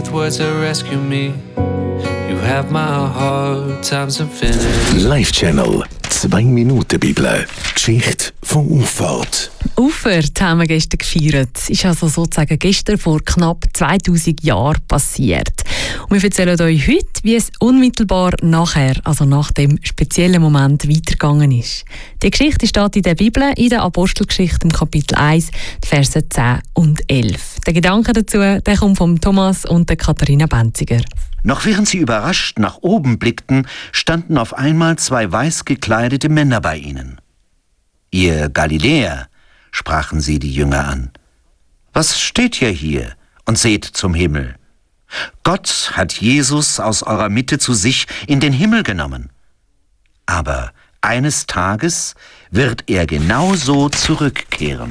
with words that rescue me. You have my heart, time's infinity. Live Channel, 2 Minuten Bibel, Geschichte von Auffahrt. Auffahrt haben wir gestern gefeiert. Das ist also sozusagen gestern vor knapp 2000 Jahren passiert. Und wir erzählen euch heute, wie es unmittelbar nachher, also nach dem speziellen Moment, weitergegangen ist. Die Geschichte steht in der Bibel, in der Apostelgeschichte im Kapitel 1, die Verse 10 und 11. Der Gedanke dazu, der kommt von Thomas und der Katharina Benziger. Noch während sie überrascht nach oben blickten, standen auf einmal 2 weiß gekleidete Männer bei ihnen. »Ihr Galiläer«, sprachen sie die Jünger an, »was steht ihr hier und seht zum Himmel? Gott hat Jesus aus eurer Mitte zu sich in den Himmel genommen. Aber eines Tages wird er genauso zurückkehren.«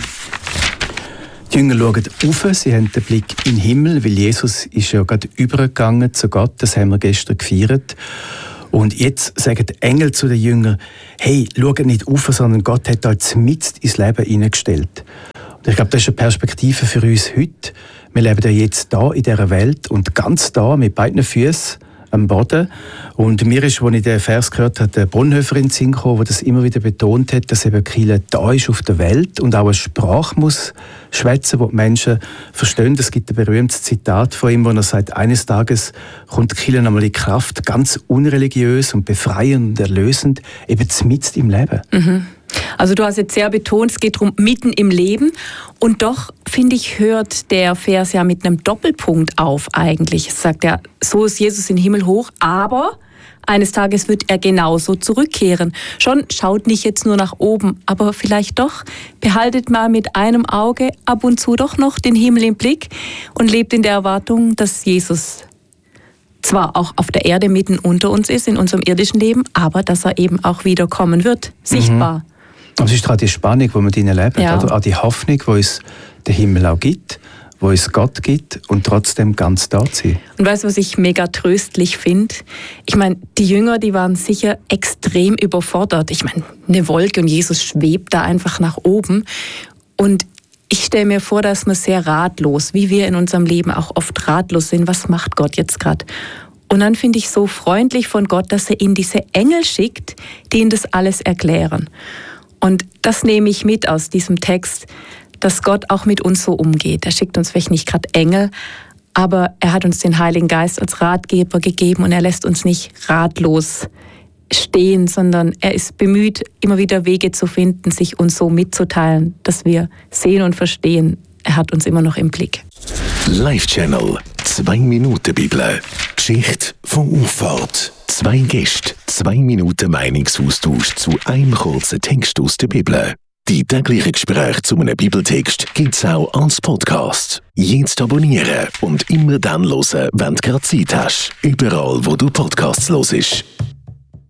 Die Jünger schauen rauf, sie haben den Blick in den Himmel, weil Jesus ist ja gerade übergegangen zu Gott, das haben wir gestern gefeiert. Und jetzt sagen die Engel zu den Jüngern, hey, schaut nicht rauf, sondern Gott hat euch mitten ins Leben hineingestellt. Und ich glaube, das ist eine Perspektive für uns heute. Wir leben ja jetzt da in dieser Welt und ganz da mit beiden Füßen am Boden. Und mir ist, als ich den Vers gehört habe, der Bonhoeffer in den Sinn gekommen, der das immer wieder betont hat, dass eben Kirche da ist auf der Welt und auch eine Sprache muss schwätzen, die die Menschen verstehen. Es gibt ein berühmtes Zitat von ihm, wo er sagt, eines Tages kommt die Kirche einmal in Kraft, ganz unreligiös und befreiend und erlösend, eben mitten im Leben. Mhm. Also du hast jetzt sehr betont, es geht darum, mitten im Leben. Und doch, finde ich, hört der Vers ja mit einem Doppelpunkt auf eigentlich. Es sagt ja, so ist Jesus in den Himmel hoch, aber eines Tages wird er genauso zurückkehren. Schon schaut nicht jetzt nur nach oben, aber vielleicht doch, behaltet mal mit einem Auge ab und zu doch noch den Himmel im Blick und lebt in der Erwartung, dass Jesus zwar auch auf der Erde mitten unter uns ist, in unserem irdischen Leben, aber dass er eben auch wiederkommen wird, sichtbar. Aber es ist auch die Spannung, die wir drin leben, ja. Oder? Auch die Hoffnung, die uns der Himmel auch gibt, die uns Gott gibt und trotzdem ganz da zu sein. Und weißt du, was ich mega tröstlich finde? Ich meine, die Jünger, die waren sicher extrem überfordert. Ich meine, eine Wolke und Jesus schwebt da einfach nach oben. Und ich stelle mir vor, dass man sehr ratlos, wie wir in unserem Leben auch oft ratlos sind, was macht Gott jetzt gerade? Und dann finde ich so freundlich von Gott, dass er ihnen diese Engel schickt, die ihnen das alles erklären. Und das nehme ich mit aus diesem Text, dass Gott auch mit uns so umgeht. Er schickt uns vielleicht nicht gerade Engel, aber er hat uns den Heiligen Geist als Ratgeber gegeben und er lässt uns nicht ratlos stehen, sondern er ist bemüht, immer wieder Wege zu finden, sich uns so mitzuteilen, dass wir sehen und verstehen, er hat uns immer noch im Blick. Live Channel, 2 Minuten Bibel, Geschichte von Auffahrt. 2 Gäste, 2 Minuten Meinungsaustausch zu einem kurzen Text aus der Bibel. Die täglichen Gespräche zu einem Bibeltext gibt es auch als Podcast. Jetzt abonnieren und immer dann hören, wenn du gerade Zeit hast. Überall, wo du Podcasts hörst.